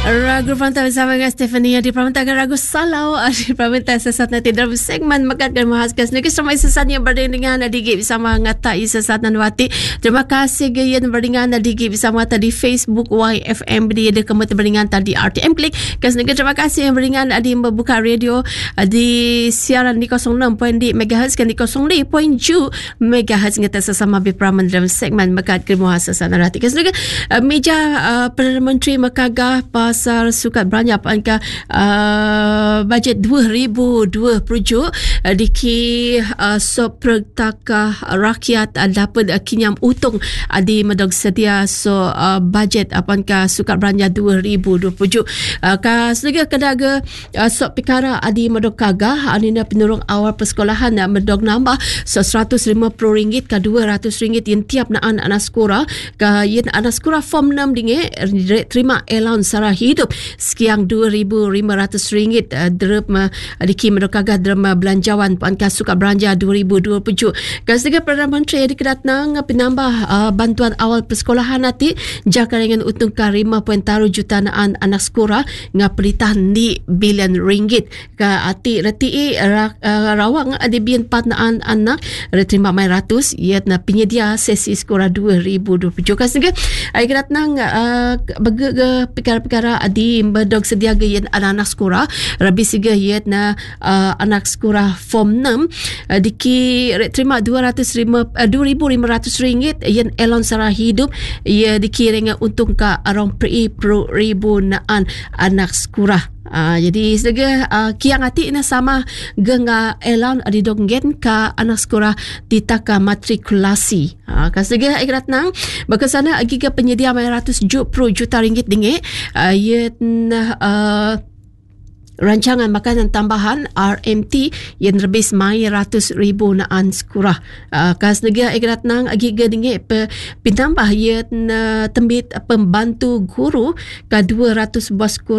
Ragu Pramanta bersama dengan Stephanie di Pramanta Ragu Salau di Pramanta sesat nanti dalam segmen Mekat dan Mahaskas Negeri Semai sesatnya berdingan digit bersama ngatai sesat nanwati. Terima kasih gayan berdingan digit bersama tadi Facebook YFM dia ada kemet berdingan tadi RTM Klik Kas Negeri. Terima kasih yang berdingan di membuka radio di siaran di 06.2 MHz kan di 05.7 MHz ngata sesama Bipraman dalam segmen Mekat dan Mahaskas nanwati. Kas Negeri meja Perdana Menteri Mekagah Pasar Sukat Beranjak angka bajet 2020 diki Pertakah Rakyat dapat kinyam utung di medog sedia bajet apangka Sukat Beranjak 2020 ka selega kedaga perkara di medog kagah anina penurung awal persekolahan medog nambah RM150 ke RM200 yang tiap naan anak sekolah ka yen anak sekolah form 6 dinge terima allowance sara hidup sekian RM2,500 derma diki medokagah derma belanjawan Puanka Sukat Beranjak 2020. Kasega Perdana Menteri dikedat nang penambah bantuan awal persekolahan nanti jaka dengan untung ka 5.3 juta naan anak sekolah ngapelitah di bilion ringgit ka ati reti rawang adibian 4 naan anak reterima mai ratus iat na penyedia sesi sekolah 2020. Kasega dikedat nang bege perkara-perkara di bedog sedia gayan anak-anak sekolah rabi siga yet na anak sekolah form 6 diki terima RM2,500 yang elon sara hidup ia dikiring untung ka arong ribu naan anak sekolah. Jadi sega kiang ati na sama genga elon di donggen ka anak sekolah ditaka matrikulasi. Kasega ikrat nang bakasana agiga penyedia mai RM170 juta dinge rancangan makanan tambahan RMT yang lebih mai RM100,000 naan sekolah. Kas negara ikrat nang agiga dinge pinambah ia tembit pembantu guru ka 200 buah sekolah